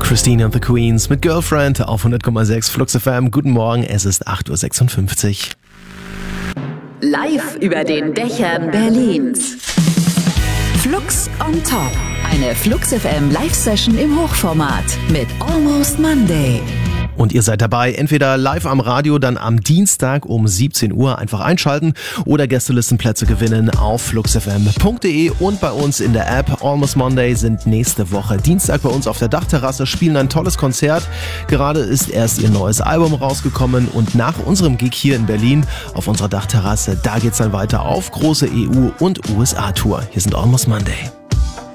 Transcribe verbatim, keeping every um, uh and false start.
Christine and the Queens mit Girlfriend auf hundert Komma sechs Flux F M. Guten Morgen, es ist acht Uhr sechsundfünfzig. Live über den Dächern Berlins. Flux on Top. Eine Flux F M Live-Session im Hochformat mit Almost Monday. Und ihr seid dabei, entweder live am Radio, dann am Dienstag um siebzehn Uhr einfach einschalten oder Gästelistenplätze gewinnen auf fluxfm punkt de und bei uns in der App. Almost Monday sind nächste Woche Dienstag bei uns auf der Dachterrasse, spielen ein tolles Konzert. Gerade ist erst ihr neues Album rausgekommen und nach unserem Gig hier in Berlin auf unserer Dachterrasse, da geht's dann weiter auf große E U- und U S A-Tour. Hier sind Almost Monday.